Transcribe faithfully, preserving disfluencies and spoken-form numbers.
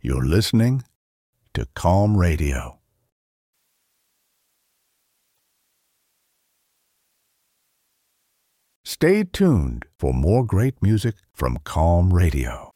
You're listening to Calm Radio. Stay tuned for more great music from Calm Radio.